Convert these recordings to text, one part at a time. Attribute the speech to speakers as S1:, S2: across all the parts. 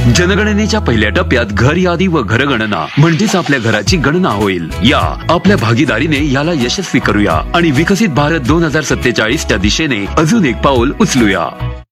S1: जनगणनेच्या पहिल्या टप्प्यात घर यादी व घरगणना म्हणजेच आपल्या घराची गणना होईल. या आपल्या भागीदारीने याला यशस्वी करूया आणि विकसित भारत 2047 च्या दिशेने अजून एक पाऊल उचलूया.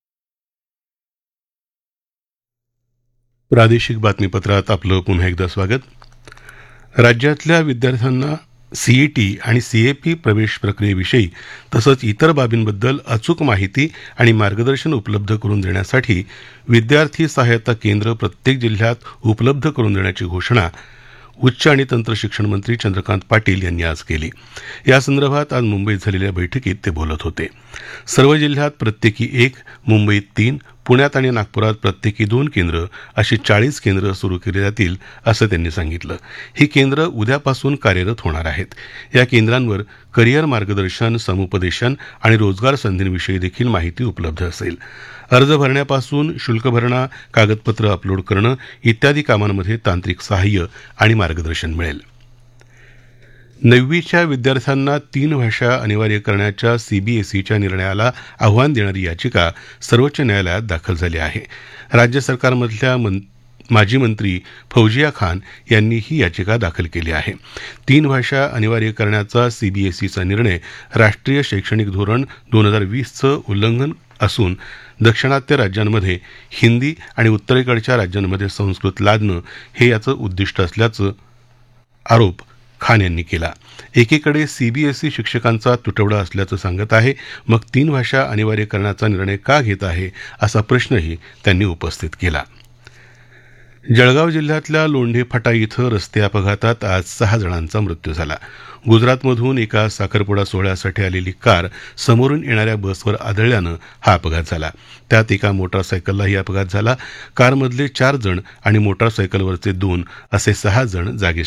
S2: प्रादेशिक बातमीपत्रात आपलं पुन्हा एकदा स्वागत. राज्यातल्या विद्यार्थ्यांना सीईटी आणि सीएपी प्रवेश प्रक्रियेविषयी तसंच इतर बाबींबद्दल अचूक माहिती आणि मार्गदर्शन उपलब्ध करून देण्यासाठी विद्यार्थी सहायता केंद्र प्रत्येक जिल्ह्यात उपलब्ध करून देण्याची घोषणा उच्च आणि तंत्र शिक्षण मंत्री चंद्रकांत पाटील यांनी आज केली. यासंदर्भात आज मुंबईत झालेल्या बैठकीत ते बोलत होते. सर्व जिल्ह्यात प्रत्येकी 1, मुंबईत 3, पुण्यात आणि नागपुरात प्रत्येकी 2 केंद्र अशी 40 केंद्र सुरू केली जातील असं त्यांनी सांगितलं. ही केंद्र उद्यापासून कार्यरत होणार आहेत. या केंद्रांवर करिअर मार्गदर्शन, समुपदेशन आणि रोजगार संधींविषयी देखील माहिती उपलब्ध असेल. अर्ज भरण्यापासून शुल्क भरणा, कागदपत्र अपलोड करणं इत्यादी कामांमध्ये तांत्रिक सहाय्य आणि मार्गदर्शन मिळेल. 9वीच्या विद्यार्थ्यांना 3 भाषा अनिवार्य करण्याच्या सीबीएसईच्या निर्णयाला आव्हान देणारी याचिका सर्वोच्च न्यायालयात दाखल झाली आहे. राज्य सरकारमधल्या माजी मंत्री फौजिया खान यांनी ही याचिका दाखल केली आहे. 3 भाषा अनिवार्य करण्याचा सीबीएसईचा निर्णय राष्ट्रीय शैक्षणिक धोरण 2020चं उल्लंघन असून दक्षिणात्य राज्यांमध्ये हिंदी आणि उत्तरेकडच्या राज्यांमध्ये संस्कृत लादणं हे याचं उद्दिष्ट असल्याचा आरोप खान यांनी केला. एकीकडे सीबीएसई शिक्षकांचा तुटवडा असल्याचं सांगत आहे, मग 3 भाषा अनिवार्य करण्याचा निर्णय का घेत आहे असा प्रश्नही त्यांनी उपस्थित केला. जळगाव जिल्ह्यातल्या लोंढे फाटा इथं रस्ते अपघातात आज 6 जणांचा मृत्यू झाला. गुजरातमधून एका साखरपुडा सोहळ्यासाठी आलेली कार समोरून येणाऱ्या बसवर आदळल्यानं हा अपघात झाला. त्यात एका मोटारसायकललाही अपघात झाला. कारमधले 4 जण आणि मोटारसायकलवरचे 2 असे 6 जण जागीच